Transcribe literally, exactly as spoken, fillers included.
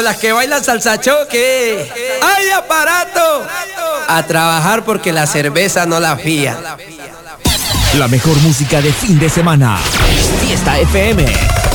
las que bailan salsa choque. ¡Ay, aparato! A trabajar porque la cerveza no la fía. La mejor música de fin de semana. Fiesta F M.